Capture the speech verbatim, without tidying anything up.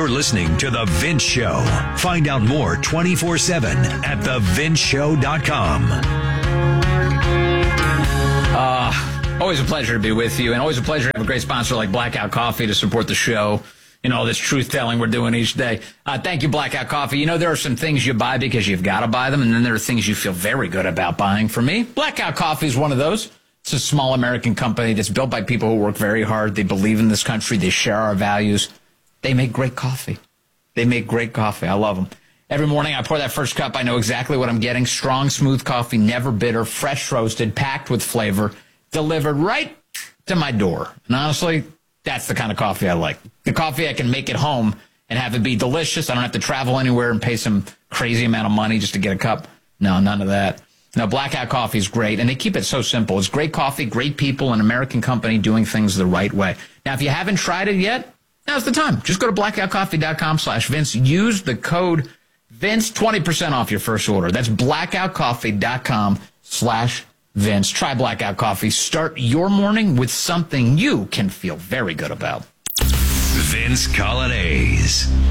You're listening to The Vince Show. Find out more twenty-four seven at the vince show dot com. Uh, always a pleasure to be with you, and always a pleasure to have a great sponsor like Blackout Coffee to support the show and all this truth-telling we're doing each day. Uh, thank you, Blackout Coffee. You know, there are some things you buy because you've got to buy them, and then there are things you feel very good about buying. For me, Blackout Coffee is one of those. It's a small American company that's built by people who work very hard. They believe in this country. They share our values. They make great coffee. They make great coffee. I love them. Every morning I pour that first cup. I know exactly what I'm getting. Strong, smooth coffee, never bitter, fresh roasted, packed with flavor, delivered right to my door. And honestly, that's the kind of coffee I like. The coffee I can make at home and have it be delicious. I don't have to travel anywhere and pay some crazy amount of money just to get a cup. No, none of that. No, Blackout Coffee is great, and they keep it so simple. It's great coffee, great people, an American company doing things the right way. Now, if you haven't tried it yet, now's the time. Just go to blackout coffee dot com slash Vince. Use the code Vince, twenty percent off your first order. That's blackout coffee dot com slash Vince. Try Blackout Coffee. Start your morning with something you can feel very good about. Vince Coglianese.